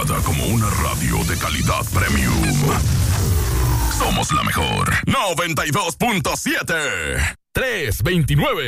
certificada como una radio de calidad premium. Somos la mejor. 92.7. 329.